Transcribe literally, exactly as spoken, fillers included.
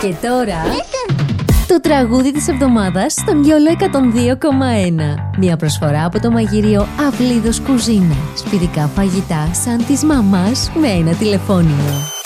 Και τώρα το τραγούδι της εβδομάδας στον Γιόλο εκατόν δύο κόμμα ένα. Μια προσφορά από το μαγείριο Αυλίδος Κουζίνα. Σπιτικά φαγητά σαν της μαμάς με ένα τηλεφώνημα.